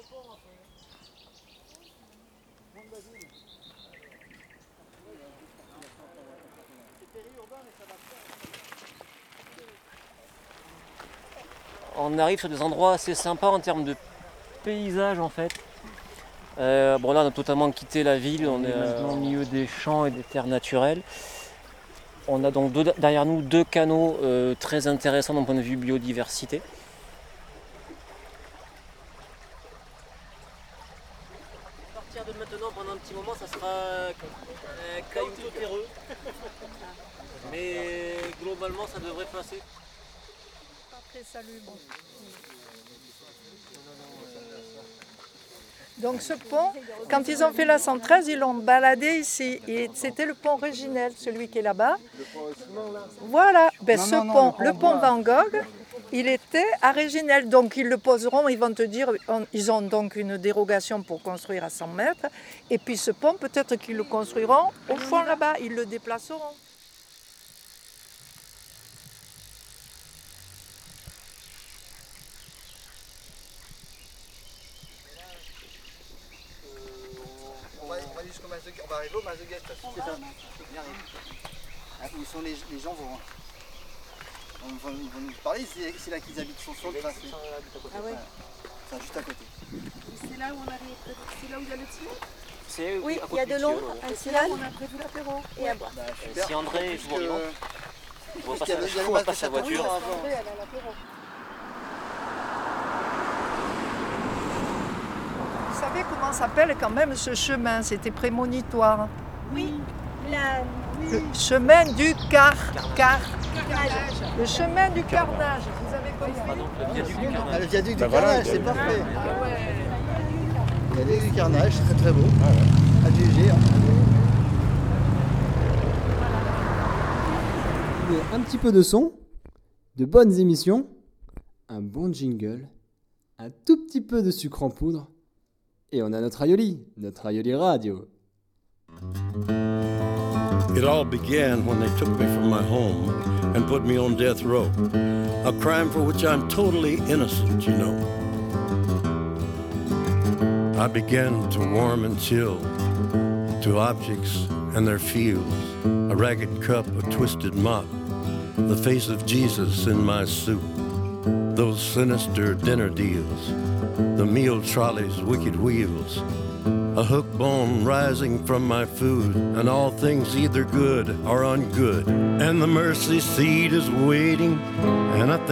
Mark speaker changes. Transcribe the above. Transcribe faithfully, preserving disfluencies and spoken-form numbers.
Speaker 1: On arrive sur des endroits assez sympas en termes de paysage en fait. Euh, bon là on a totalement quitté la ville, on est maintenant au milieu des champs et des terres naturelles. On a donc deux, derrière nous deux canaux euh, très intéressants d'un point de vue biodiversité. À partir de maintenant, pendant un petit moment, ça sera un caillouteux terreux. Mais globalement ça devrait passer.
Speaker 2: Pas très salubre. Donc ce pont, quand ils ont fait la cent treize, ils l'ont baladé ici. Et c'était le pont Réginel, celui qui est là-bas. Voilà, ben,
Speaker 3: Non,
Speaker 2: ce
Speaker 3: non, non,
Speaker 2: pont,
Speaker 3: le
Speaker 2: le
Speaker 3: pont
Speaker 2: pont Van Gogh, il était à Réginel. Donc ils le poseront, ils vont te dire, on- ils ont donc une dérogation pour construire à cent mètres. Et puis ce pont, peut-être qu'ils le construiront au fond là-bas, ils le déplaceront.
Speaker 3: On va, on va aller jusqu'au Mazeguet, on va arriver au Mazeguet. C'est ça. Bien arrivé. Ah, où sont les, les gens vont, ils vont, ils vont nous parler, c'est, c'est là qu'ils habitent sur sur le tracé.
Speaker 4: Ah ouais.
Speaker 3: Enfin, juste à côté.
Speaker 4: C'est là où on arrive, c'est là où il y a le tuyau.
Speaker 1: C'est
Speaker 4: Oui,
Speaker 1: à
Speaker 4: il y a
Speaker 1: côté
Speaker 4: de
Speaker 1: du
Speaker 4: l'ombre,
Speaker 1: tuyau, là.
Speaker 4: un silage, on a prévu l'apéro et à boire.
Speaker 3: Bah,
Speaker 1: Euh,
Speaker 3: super.
Speaker 1: Si André est toujours
Speaker 3: Puisque-
Speaker 1: vivant, on voit pas
Speaker 3: qu'il y a-
Speaker 1: sa-
Speaker 3: il y a les
Speaker 1: on voit
Speaker 3: masses
Speaker 1: pas
Speaker 3: de
Speaker 1: sa
Speaker 3: château.
Speaker 1: voiture.
Speaker 3: Oui,
Speaker 4: André, elle a l'apéro.
Speaker 2: Vous savez comment s'appelle quand même ce chemin? C'était prémonitoire.
Speaker 4: Oui, la...
Speaker 2: Le chemin du car, car.
Speaker 4: carnage.
Speaker 2: Le chemin du carnage, vous avez compris?
Speaker 1: Ah, donc, le viaduc du
Speaker 3: Ah,
Speaker 1: Carnage.
Speaker 3: le viaduc du
Speaker 5: Bah voilà,
Speaker 3: carnage,
Speaker 5: il y a
Speaker 3: c'est
Speaker 5: le-
Speaker 3: parfait.
Speaker 2: Ah ouais.
Speaker 3: Le viaduc du carnage, très très beau. À juger.
Speaker 6: Un petit peu de son, de bonnes émissions, un bon jingle, un tout petit peu de sucre en poudre, et on a notre aioli, notre aioli radio.
Speaker 7: It all began when they took me from my home and put me on death row. A crime for which I'm totally innocent, you know. I began to warm and chill to objects and their feels. A ragged cup, a twisted mop, the face of Jesus in my soup. Those sinister dinner deals, the meal trolley's wicked wheels. A hook bone rising from my food, and all things either good or ungood. And the mercy seat is waiting, and I